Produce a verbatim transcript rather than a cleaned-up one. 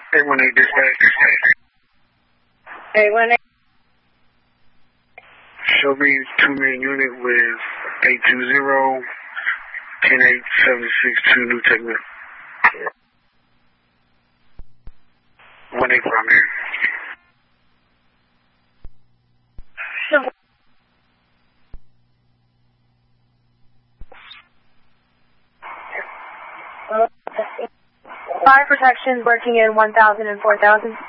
eight one eight dispatch. eight one eight. Show me two main unit with eight two zero, ten eight seven six two New Technic. one eight primary. Fire protection working in one thousand and four thousand.